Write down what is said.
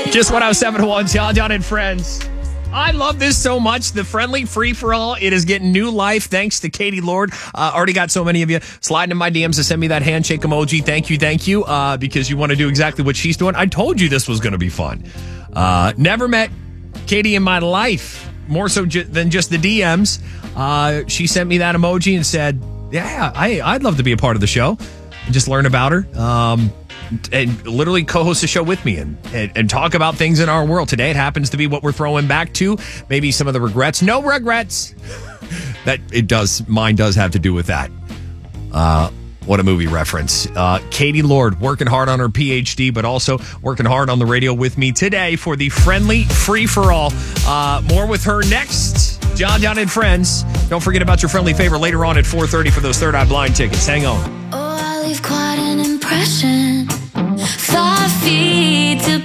Just 107.1, John and Friends. I love this so much. The friendly free-for-all, it is getting new life thanks to Katie Lord. Already got so many of you sliding in my DMs to send me that handshake emoji. Thank you, because you want to do exactly what she's doing. I told you this was going to be fun. Never met Katie in my life, more so than just the DMs. She sent me that emoji and said, yeah, I'd love to be a part of the show and just learn about her. And literally co-host the show with me and talk about things in our world. Today it happens to be what we're throwing back to. Maybe some of the regrets. No regrets. Mine does have to do with that. What a movie reference. Katie Lord working hard on her PhD, but also working hard on the radio with me today for the friendly free-for-all. More with her next. John and Friends. Don't forget about your friendly favor later on at 4:30 for those Third Eye Blind tickets. Hang on. Oh, I leave quite an impression. 5 feet to